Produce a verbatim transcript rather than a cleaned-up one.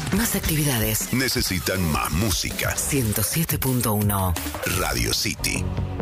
Más actividades. Necesitan más música. ciento siete punto uno. Radio City.